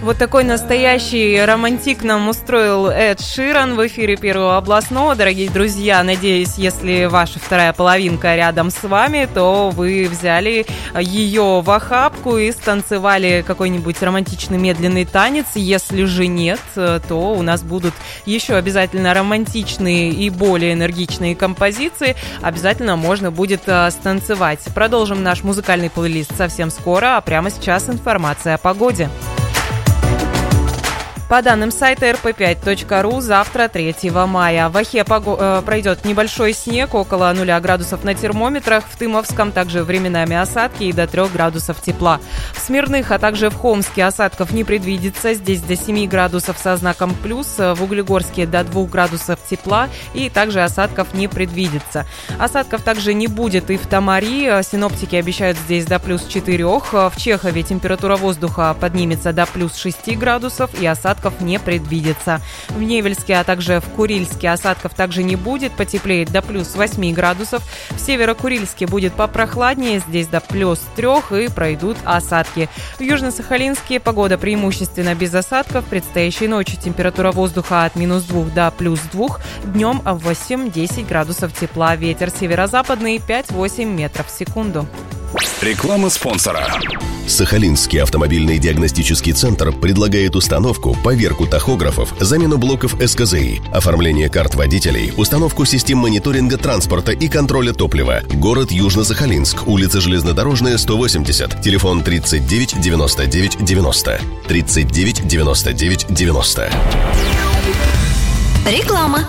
Вот такой настоящий романтик нам устроил Эд Ширан в эфире Первого областного. Дорогие друзья, надеюсь, если ваша вторая половинка рядом с вами, то вы взяли ее в охапку и станцевали какой-нибудь романтичный медленный танец. Если же нет, то у нас будут еще обязательно романтичные и более энергичные композиции. Обязательно можно будет станцевать. Продолжим наш музыкальный плейлист совсем скоро, а прямо сейчас информация о погоде. По данным сайта rp5.ru, завтра, 3 мая, в Охе пройдет небольшой снег, около 0 градусов на термометрах, в Тымовском также временами осадки и до 3 градусов тепла. В Смирных, а также в Холмске осадков не предвидится, здесь до 7 градусов со знаком плюс, в Углегорске до 2 градусов тепла и также осадков не предвидится. Осадков также не будет и в Тамари, синоптики обещают здесь до плюс 4, в Чехове температура воздуха поднимется до плюс 6 градусов и осадков не предвидится. В Невельске, а также в Курильске осадков также не будет, потеплеет до плюс 8 градусов. В Северо-Курильске будет попрохладнее, здесь до плюс 3 и пройдут осадки. В Южно-Сахалинске погода преимущественно без осадков. Предстоящей ночью температура воздуха от минус 2 до плюс 2, днем 8-10 градусов тепла. Ветер северо-западный 5-8 метров в секунду. Реклама спонсора. Сахалинский автомобильный диагностический центр предлагает установку, поверку тахографов, замену блоков СКЗИ, оформление карт водителей, установку систем мониторинга транспорта и контроля топлива. Город Южно-Сахалинск, улица Железнодорожная, 180, телефон 39 99 90. 39 99 90. Реклама.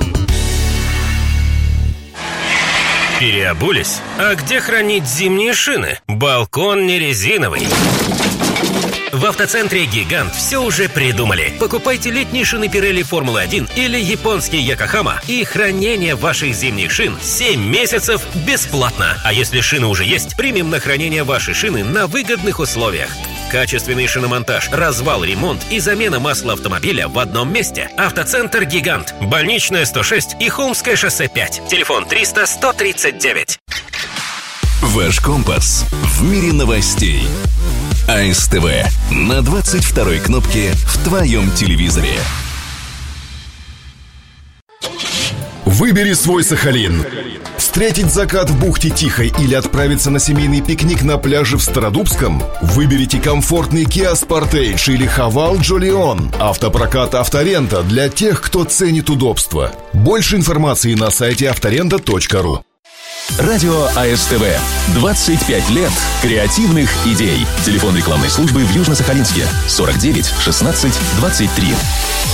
Переобулись? А где хранить зимние шины? Балкон не резиновый. В автоцентре «Гигант» все уже придумали. Покупайте летние шины Pirelli Формулы-1 или японские Yokohama, и хранение ваших зимних шин 7 месяцев бесплатно. А если шины уже есть, примем на хранение ваши шины на выгодных условиях. Качественный шиномонтаж, развал, ремонт и замена масла автомобиля в одном месте. Автоцентр «Гигант», Больничная, 106 и Холмское шоссе 5. Телефон 300 139. Ваш компас в мире новостей. АСТВ на 22-й кнопке в твоем телевизоре. Выбери свой Сахалин. Встретить закат в бухте Тихой или отправиться на семейный пикник на пляже в Стародубском? Выберите комфортный Kia Sportage или Haval Jolion. Автопрокат «Авторента» для тех, кто ценит удобство. Больше информации на сайте авторента.ру. Радио АСТВ. 25 лет креативных идей. Телефон рекламной службы в Южно-Сахалинске 49 16 23.